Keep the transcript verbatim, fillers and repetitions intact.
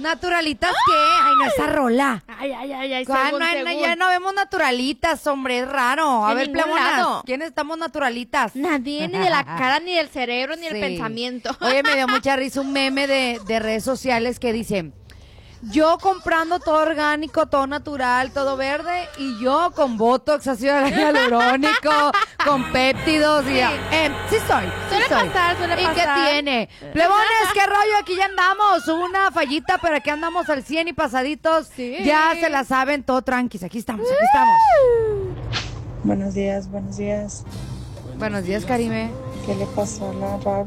¿Naturalitas qué? Ay, no, esa rola. Ay, ay, ay, ay. ¿Cuál? Según, No, según. ya no vemos naturalitas, hombre, es raro. A De ver, ningún plemonas, lado. ¿quiénes estamos naturalitas? Nadie, ni de la cara, ni del cerebro, ni del Sí. pensamiento. Oye, me dio mucha risa un meme de, de redes sociales que dice: yo comprando todo orgánico, todo natural, todo verde, y yo con botox, ácido hialurónico, con péptidos, y ya. Eh, sí soy, sí Suele soy. pasar, suele ¿Y qué pasar. tiene? Plebones, qué rollo, aquí ya andamos, hubo una fallita, pero aquí andamos al cien y pasaditos, Sí. ya se la saben, todo tranquis, aquí estamos, aquí estamos. Buenos días, buenos días. Buenos días, Karime. ¿Qué le pasó a la Barbie?